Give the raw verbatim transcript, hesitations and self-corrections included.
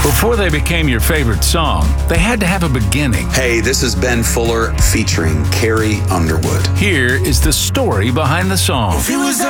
Before they became your favorite song, they had to have a beginning. Hey, this is Ben Fuller featuring Carrie Underwood. Here is the story behind the song. If it was